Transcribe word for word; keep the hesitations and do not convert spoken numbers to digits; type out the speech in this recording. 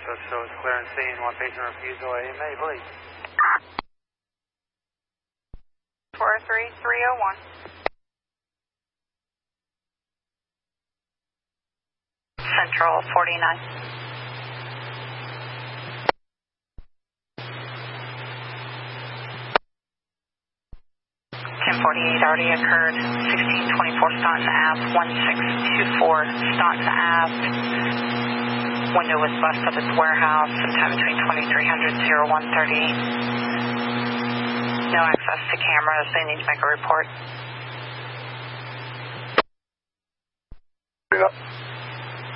so it shows clear and seen. One patient refusal, A M A, please. four three three oh one. Central forty-nine. ten forty-eight already occurred. sixteen twenty-four Staunton Ave, one six two four Staunton Ave. Window was bust up its warehouse sometime between twenty-three hundred and one thirty. No access to cameras. They need to make a report. Yeah.